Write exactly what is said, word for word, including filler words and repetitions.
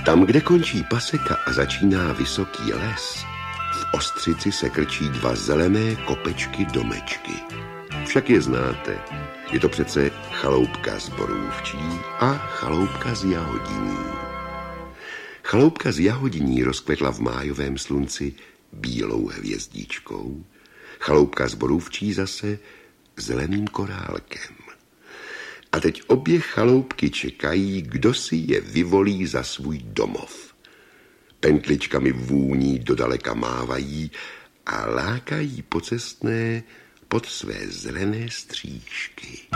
Tam, kde končí paseka a začíná vysoký les, v ostřici se krčí dva zelené kopečky domečky. Však je znáte. Je to přece chaloupka z Borůvčí a chaloupka z Jahodiní. Chaloupka z Jahodiní rozkvetla v májovém slunci bílou hvězdičkou, chaloupka z Borůvčí zase zeleným korálkem. A teď obě chaloupky čekají, kdo si je vyvolí za svůj domov. Pentličkami vůní dodaleka mávají a lákají pocestné pod své zelené střížky.